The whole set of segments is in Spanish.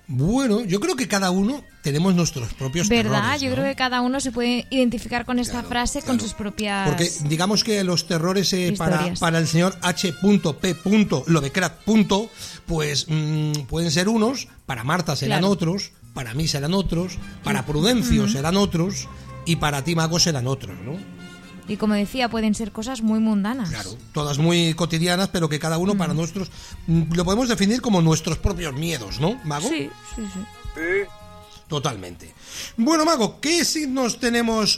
Bueno, yo creo que cada uno tenemos nuestros propios ¿Verdad? terrores, Yo ¿no? creo que cada uno se puede identificar con esta Claro, frase, claro. con sus propias... Porque digamos que los terrores historias. para el señor H.P. Lovecraft, pues pueden ser unos, para Marta serán Claro. otros, para mí serán otros, para Prudencio serán otros y para ti, Mago, serán otros, ¿no? Y como decía, pueden ser cosas muy mundanas. Claro, todas muy cotidianas, pero que cada uno para nosotros lo podemos definir como nuestros propios miedos, ¿no, Mago? Sí. Sí, Totalmente. Bueno, Mago, ¿qué signos tenemos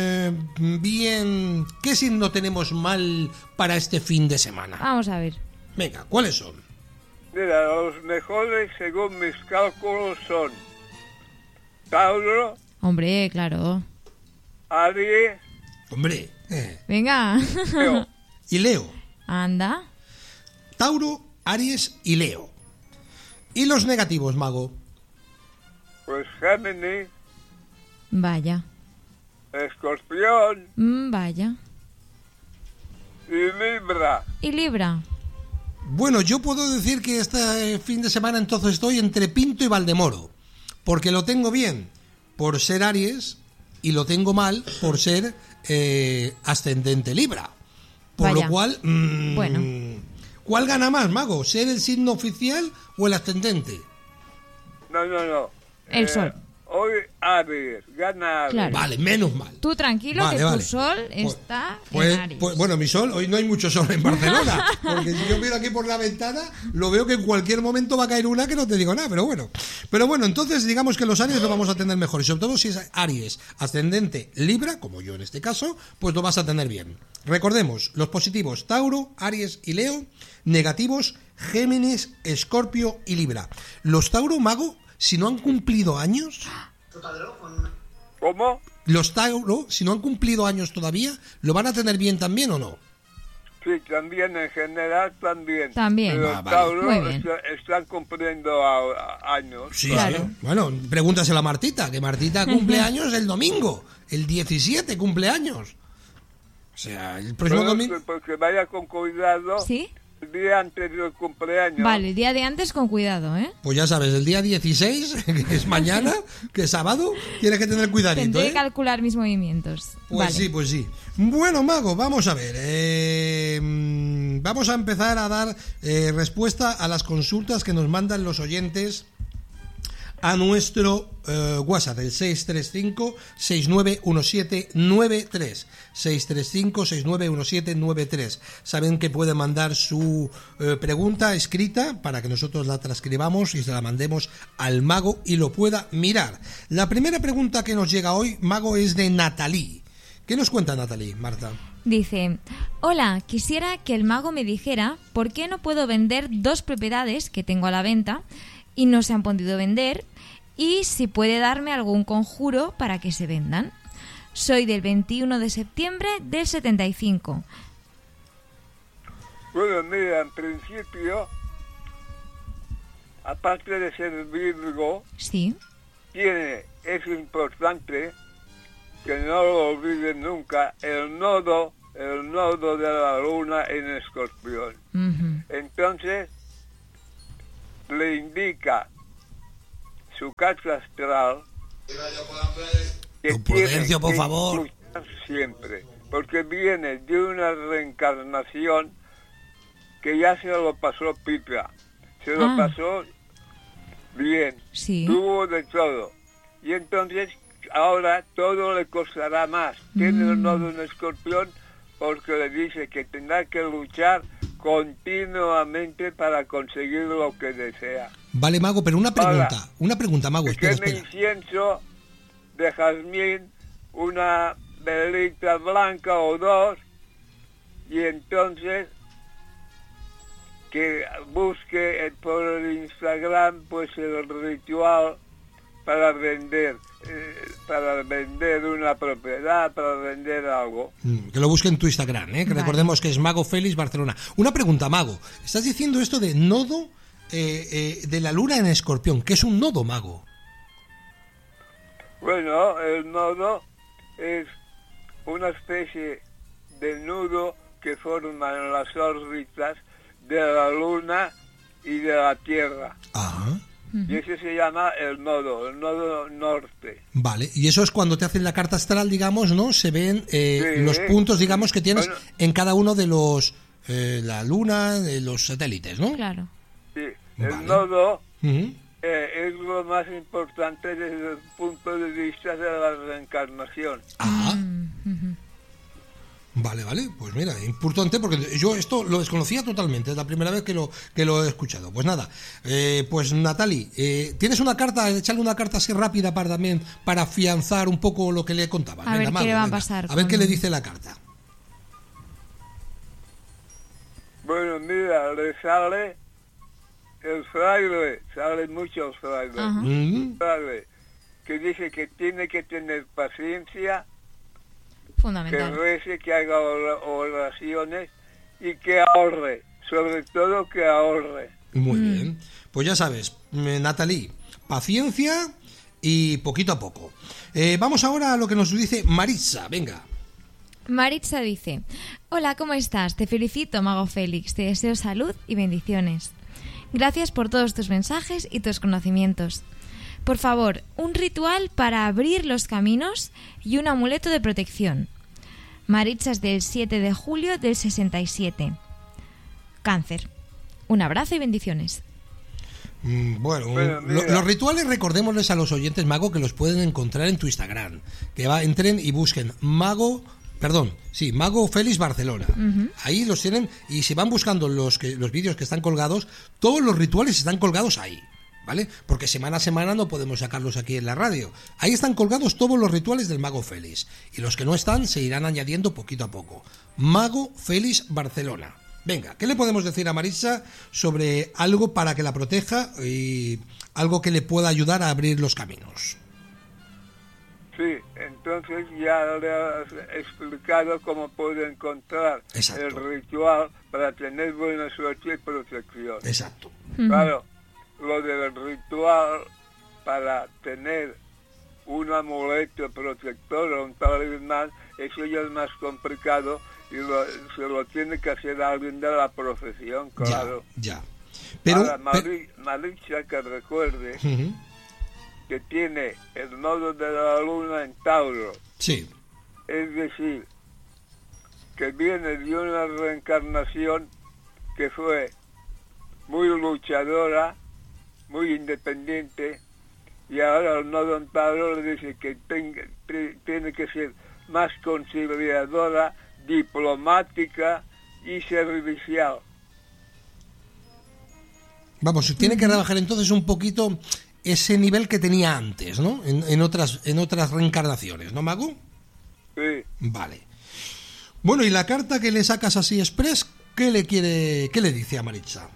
bien? ¿Qué signo tenemos mal para este fin de semana? Vamos a ver. Venga, ¿cuáles son? mira, los mejores según mis cálculos son Tauro, Hombre, claro. Aries, Hombre, Venga. Leo. y Leo. Anda. Tauro, Aries y Leo. ¿Y los negativos, Mago? Pues Géminis, Vaya. Escorpión Vaya. y Libra. ¿Y Libra? Bueno, yo puedo decir que este fin de semana entonces estoy entre Pinto y Valdemoro, porque lo tengo bien por ser Aries y lo tengo mal por ser ascendente Libra. Por Vaya. lo cual, Bueno. ¿cuál gana más, Mago? ¿Ser el signo oficial o el ascendente? No. El Sol. Hoy Aries, gana Aries. Claro. Vale, menos mal. Tú tranquilo, Vale, que vale. tu Sol Pues- está Pues, en Aries. bueno, mi sol, hoy no hay mucho sol en Barcelona, porque si yo miro aquí por la ventana, lo veo que en cualquier momento va a caer una que no te digo nada, pero bueno. Pero bueno, entonces digamos que los Aries lo vamos a tener mejor, y sobre todo si es Aries ascendente Libra, como yo en este caso, pues lo vas a tener bien. Recordemos, los positivos Tauro, Aries y Leo, negativos Géminis, Escorpio y Libra. Los Tauro, Mago, si no han cumplido años... ¿Cómo? Los Tauro, si no han cumplido años todavía, ¿lo van a tener bien también o no? Sí, también en general también. También. Pero Ah, vale. Tauro Muy bien. están cumpliendo años. Sí, Claro. sí. Bueno, pregúntaselo a Martita, que Martita cumple años el domingo. El 17 cumpleaños. O sea, el próximo Pero domingo... porque vaya con cuidado ¿Sí? el día antes del cumpleaños. Vale, el día de antes con cuidado, ¿eh? Pues ya sabes, el día 16, que es mañana, que es sábado, tienes que tener cuidadito, Tendré que ¿eh? calcular mis movimientos. Pues Vale. sí, pues sí. Bueno, Mago, vamos a ver. Vamos a empezar a dar respuesta a las consultas que nos mandan los oyentes a nuestro WhatsApp, el 635-691793. 635-691793. Saben que pueden mandar su pregunta escrita para que nosotros la transcribamos y se la mandemos al Mago y lo pueda mirar. La primera pregunta que nos llega hoy, Mago, es de Natalie. ¿Qué nos cuenta Natalie, Marta? Dice, hola, quisiera que el mago me dijera por qué no puedo vender 2 propiedades que tengo a la venta y no se han podido vender y si puede darme algún conjuro para que se vendan. Soy del 21 de septiembre del 75. Bueno, mira, en principio, aparte de ser Virgo, Sí, es importante que no lo olviden nunca, el nodo de la luna en Escorpión. ujú, Entonces, le indica su carta astral que Don Prudencio, tiene por que favor. luchar siempre, porque viene de una reencarnación que ya se lo pasó pipa, se lo Ah. pasó bien, sí. tuvo de todo, y entonces ahora todo le costará más. Tiene el nodo en Escorpión porque le dice que tendrá que luchar continuamente para conseguir lo que desea. Vale, Mago, pero una Ahora, pregunta, Mago, Que espera, queme espera. incienso de jazmín, una velita blanca o 2, y entonces que busque por el Instagram pues el ritual para vender una propiedad, para vender algo. Que lo busque en tu Instagram, que Vale. recordemos que es Mago Félix Barcelona. Una pregunta, Mago. Estás diciendo esto de nodo de la luna en Escorpión. ¿Qué es un nodo, Mago? Bueno, el nodo es una especie de nudo que forman las órbitas de la Luna y de la Tierra. Ah, Y ese se llama el nodo norte. Vale, y eso es cuando te hacen la carta astral, digamos, ¿no? Se ven los puntos, digamos, que tienes en cada uno de los... la luna, de los satélites, ¿no? Claro. Sí, el nodo Ujú. es lo más importante desde el punto de vista de la reencarnación. Ah, Ujú. vale, pues mira, importante porque yo esto lo desconocía totalmente, es la primera vez que lo he escuchado. Pues nada, pues Natali, ¿tienes una carta? Echarle una carta así rápida para afianzar un poco lo que le contaba. A ver qué le va a pasar A ver con- qué le dice la carta. Bueno, mira, le sale el fraile, sale mucho el fraile. Ajá. Mm, Fraile, que dice que tiene que tener paciencia, que Fundamental. rece, que haga oraciones y que ahorre, sobre todo que ahorre. Muy bien. Pues ya sabes, Natali, paciencia y poquito a poco. Vamos ahora a lo que nos dice Maritza, venga. Maritza dice: Hola, ¿cómo estás? Te felicito, Mago Félix. Te deseo salud y bendiciones. Gracias por todos tus mensajes y tus conocimientos. Por favor, un ritual para abrir los caminos y un amuleto de protección. Maritza es del 7 de julio del 67. Cáncer. Un abrazo y bendiciones. Bueno, Bueno, mira. los rituales, recordémosles a los oyentes, Mago, que los pueden encontrar en tu Instagram. Que entren y busquen Mago Félix Barcelona. Ahí los tienen, y si van buscando los vídeos que están colgados, todos los rituales están colgados ahí, ¿vale? Porque semana a semana no podemos sacarlos aquí en la radio. Ahí están colgados todos los rituales del Mago Félix, y los que no están se irán añadiendo poquito a poco. Mago Félix Barcelona. Venga, ¿qué le podemos decir a Maritza sobre algo para que la proteja y algo que le pueda ayudar a abrir los caminos? Sí, entonces ya le has explicado cómo puede encontrar Exacto. el ritual para tener buena suerte y protección. Exacto. Claro, lo del ritual para tener un amuleto protector o un talismán, eso ya es más complicado y se lo tiene que hacer alguien de la profesión, claro. Ya. Pero, Ahora, Maritza, que recuerde Ujú. que tiene el nodo de la luna en Tauro, Sí. es decir, que viene de una reencarnación que fue muy luchadora, muy independiente, y ahora el nodo en Tauro le dice que tiene que ser más conciliadora, diplomática y servicial. Vamos, tiene que rebajar entonces un poquito ese nivel que tenía antes, ¿no? En otras reencarnaciones, ¿no, Mago? Sí. Vale. Bueno, y la carta que le sacas así express, qué le dice a Maritza?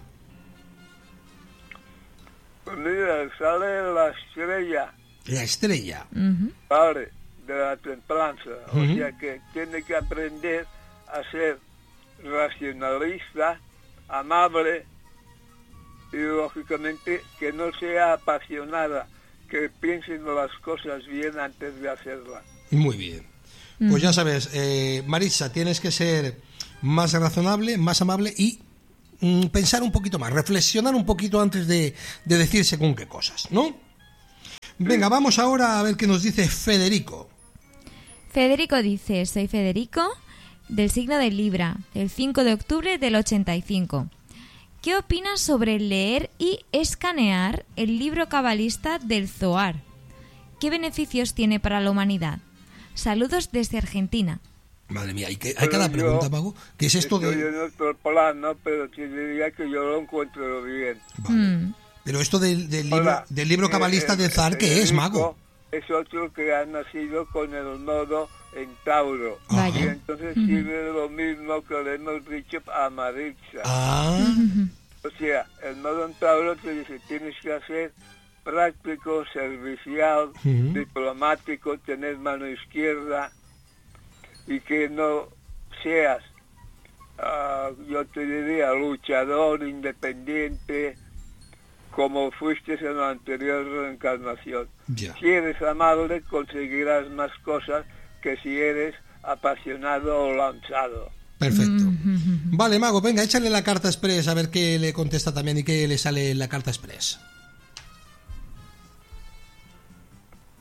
Pues mira, sale la estrella, La estrella. Ujú. vale, de la templanza. O Ujú. sea que tiene que aprender a ser racionalista, amable y lógicamente que no sea apasionada, que piense en las cosas bien antes de hacerlas. Muy bien. Pues ya sabes, Maritza, tienes que ser más razonable, más amable y pensar un poquito más, reflexionar un poquito antes de decir según qué cosas, ¿no? Venga, vamos ahora a ver qué nos dice Federico. Federico dice: Soy Federico, del signo de Libra, del 5 de octubre del 85. ¿Qué opinas sobre leer y escanear el libro cabalista del Zohar? ¿Qué beneficios tiene para la humanidad? Saludos desde Argentina. Madre mía, hay Pero cada yo- pregunta, Mago. ¿Qué es esto Estoy de...? en otro plano, pero te diría que yo lo encuentro bien. Vale. Pero esto Hola. del libro cabalista de Zar, ¿qué es, Mago? Es otro que ha nacido con el nodo en Tauro. Vaya. Y entonces sirve lo mismo que le hemos dicho a Maritza. Ah, O sea, el nodo en Tauro te dice, tienes que hacer práctico, servicial, Ujú. diplomático, tener mano izquierda y que no seas, yo te diría, luchador, independiente, como fuiste en la anterior reencarnación. ya. Si eres amable, conseguirás más cosas que si eres apasionado o lanzado. Perfecto. Vale, Mago, venga, échale la carta express a ver qué le contesta también y qué le sale en la carta express.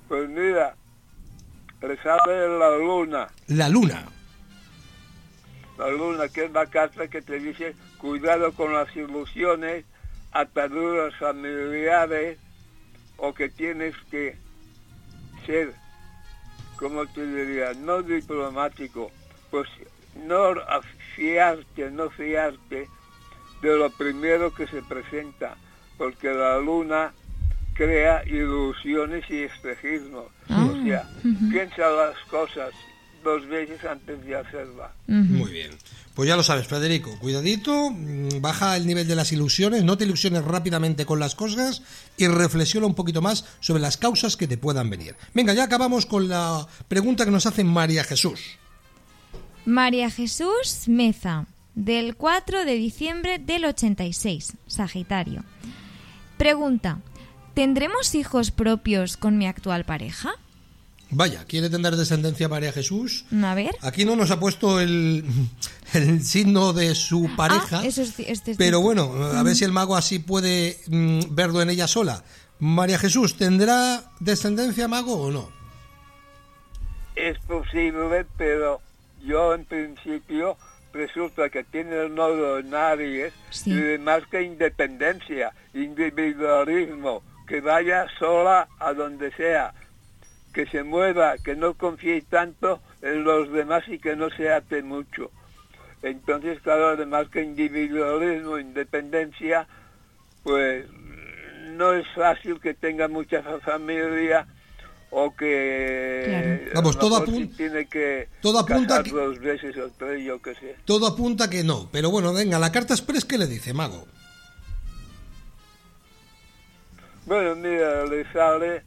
Pues mira, le sale la luna. La luna. La luna, que es la carta que te dice cuidado con las ilusiones, ataduras familiares, o que tienes que ser, como te diría, no diplomático, pues no fiarte de lo primero que se presenta, porque la luna crea ilusiones y espejismos. O sea, piensa las cosas 2 veces antes de hacerlas. Muy bien. Pues ya lo sabes, Federico, cuidadito, baja el nivel de las ilusiones, no te ilusiones rápidamente con las cosas y reflexiona un poquito más sobre las causas que te puedan venir. Venga, ya acabamos con la pregunta que nos hace María Jesús. María Jesús Meza, del 4 de diciembre del 86, Sagitario. Pregunta, ¿tendremos hijos propios con mi actual pareja? Vaya, ¿quiere tener descendencia María Jesús? A ver. Aquí no nos ha puesto el signo de su pareja, eso es pero bueno, a ver si el mago así puede verlo en ella sola. María Jesús, ¿tendrá descendencia, mago, o no? Es posible, pero yo en principio resulta que tiene el nodo en Aries, Sí. y además que independencia, individualismo, que vaya sola a donde sea, que se mueva, que no confíe tanto en los demás y que no se ate mucho. Entonces, claro, además que individualismo, independencia, pues no es fácil que tenga mucha familia o que... Claro. Vamos, a lo todo mejor apunta- tiene que todo apunta casar que- 2 veces o 3, yo qué sé. Todo apunta que no, pero bueno, venga, la carta express, ¿qué le dice, mago? Bueno, mira, le sale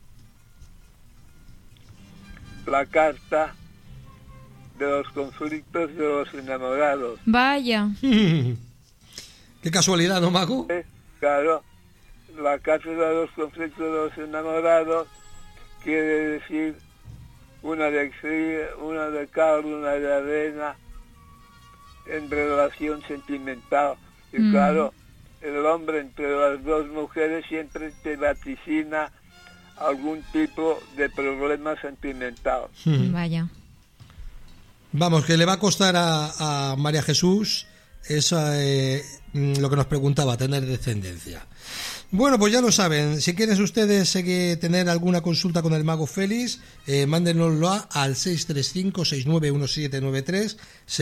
la carta de los conflictos de los enamorados. Vaya. Qué casualidad, ¿no, mago? Claro, la carta de los conflictos de los enamorados quiere decir una de cal, una de arena en relación sentimental. Y claro, el hombre entre las 2 mujeres siempre te vaticina algún tipo de problema sentimental. Vaya. Vamos, que le va a costar a María Jesús eso, lo que nos preguntaba, tener descendencia. Bueno, pues ya lo saben, si quieren ustedes tener alguna consulta con el mago Félix, mándenoslo al 635-691793,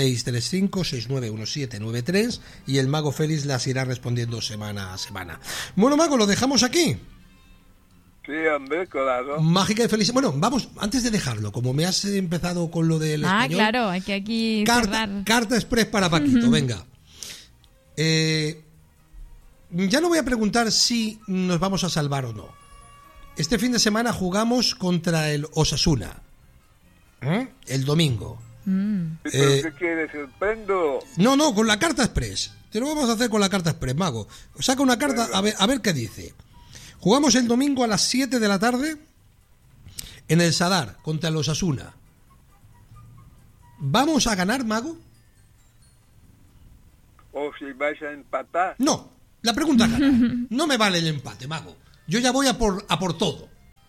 635-691793, y el mago Félix las irá respondiendo semana a semana. Bueno, mago, lo dejamos aquí. Sí, hombre, claro. Mágica y feliz. Bueno, vamos, antes de dejarlo, como me has empezado con lo del español... Claro, hay que aquí cerrar. Carta express para Paquito, venga. Ya no voy a preguntar si nos vamos a salvar o no. Este fin de semana jugamos contra el Osasuna. El domingo. ¿Pero qué quieres, el péndulo? No, con la carta express. Te lo vamos a hacer con la carta express, mago. Saca una carta, a ver qué dice. Jugamos el domingo a las 7 de la tarde en el Sadar contra el Osasuna. ¿Vamos a ganar, mago? O si vais a empatar. No, la pregunta es ganar. No me vale el empate, mago. Yo ya voy a por todo.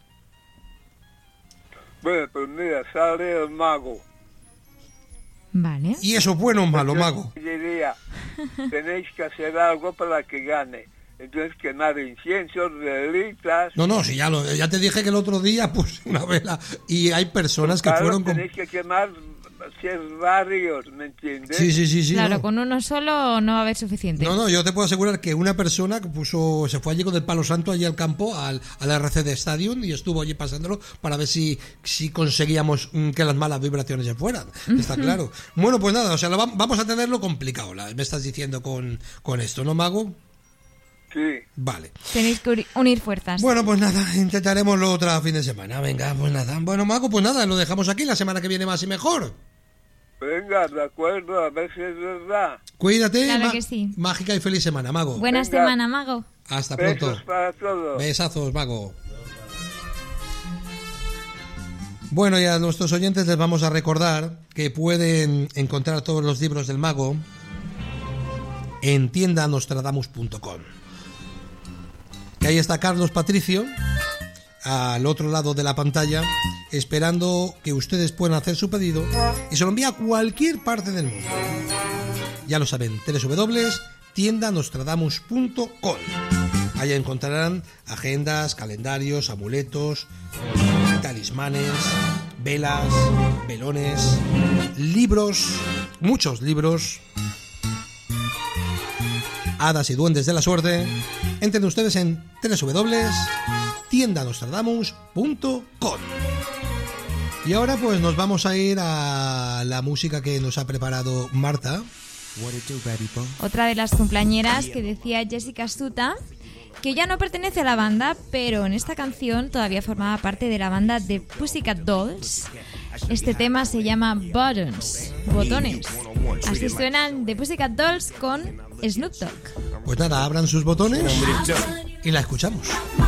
Bueno, pues mira, sale el mago. Vale. ¿Y eso es bueno o malo, Yo mago? diría, tenéis que hacer algo para que gane. Entonces quemar inciensos, velitas. No, si ya te dije que el otro día puse una vela y hay personas que Claro, fueron con... tenéis que quemar varios, ¿me entiendes? Sí. Claro, no. con uno solo no va a haber suficiente. No, yo te puedo asegurar que una persona que se fue allí con el palo santo allí al campo, al RCD Stadium, y estuvo allí pasándolo para ver si conseguíamos que las malas vibraciones se fueran. Está claro. Bueno, pues nada, o sea, vamos a tenerlo complicado, me estás diciendo con esto, ¿no, mago? Sí. Vale. Tenéis que unir fuerzas. Bueno, pues nada, intentaremoslo otra fin de semana. Venga, pues nada. Bueno, mago, pues nada, lo dejamos aquí, la semana que viene más y mejor. Venga, de acuerdo, a ver si es verdad. Cuídate. Claro que sí. Mágica y feliz semana, mago. Buena Venga. semana, mago. Hasta pronto. Besos para todos. Besazos, mago. Bueno, y a nuestros oyentes les vamos a recordar que pueden encontrar todos los libros del mago en tiendanostradamus.com. Que ahí está Carlos Patricio al otro lado de la pantalla, esperando que ustedes puedan hacer su pedido y se lo envía a cualquier parte del mundo. Ya lo saben, www.tiendanostradamus.com. Allá encontrarán agendas, calendarios, amuletos, talismanes, velas, velones, libros, muchos libros, hadas y duendes de la suerte. Entren ustedes en www.tiendanostradamus.com. Y ahora pues nos vamos a ir a la música que nos ha preparado Marta. Otra de las cumpleañeras que decía Jessica Suta, que ya no pertenece a la banda, pero en esta canción todavía formaba parte de la banda de Pussycat Dolls. Este tema se llama Buttons, botones. Así suenan The Pussycat Dolls con Snoop Dogg. Pues nada, abran sus botones y la escuchamos.